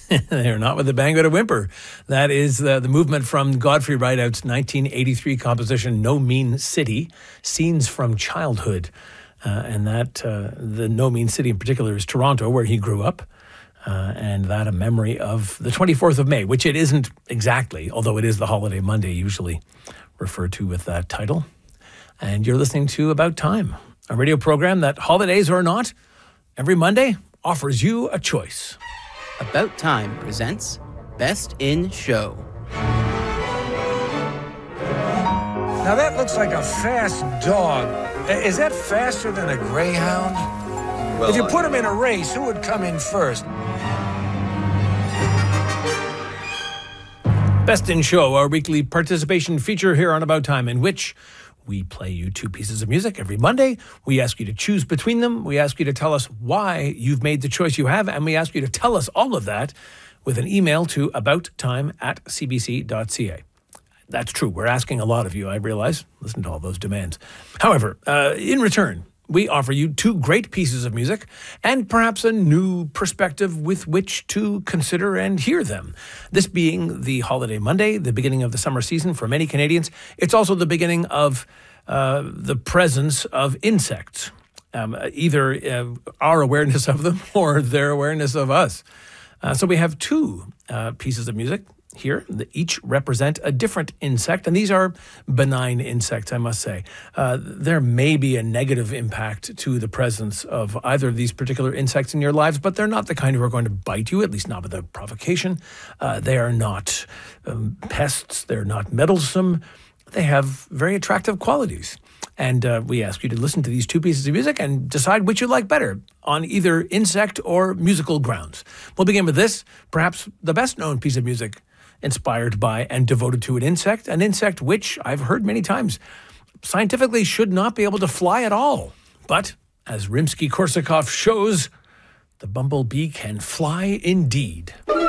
They're not with a bang but a whimper. That is the movement from Godfrey Rideout's 1983 composition, No Mean City, Scenes from Childhood. And that, the No Mean City in particular, is Toronto, where he grew up. And that a memory of the 24th of May, which it isn't exactly, although it is the holiday Monday usually referred to with that title. And you're listening to About Time, a radio program that, holidays or not, every Monday offers you a choice. About Time presents Best in Show. Now that looks like a fast dog. Is that faster than a greyhound? Well, if you put him in a race, who would come in first? Best in Show, our weekly participation feature here on About Time, in which we play you two pieces of music every Monday. We ask you to choose between them. We ask you to tell us why you've made the choice you have, and we ask you to tell us all of that with an email to abouttime@cbc.ca. That's true. We're asking a lot of you, I realize. Listen to all those demands. However, in return, we offer you two great pieces of music and perhaps a new perspective with which to consider and hear them. This being the holiday Monday, the beginning of the summer season for many Canadians. It's also the beginning of the presence of insects, either our awareness of them or their awareness of us. So we have two pieces of music here that each represent a different insect, and these are benign insects, I must say. There may be a negative impact to the presence of either of these particular insects in your lives, but they're not the kind who are going to bite you, at least not without provocation. They are not pests. They're not meddlesome. They have very attractive qualities. And we ask you to listen to these two pieces of music and decide which you like better on either insect or musical grounds. We'll begin with this, perhaps the best known piece of music inspired by and devoted to an insect which, I've heard many times, scientifically should not be able to fly at all. But, as Rimsky-Korsakov shows, the bumblebee can fly indeed.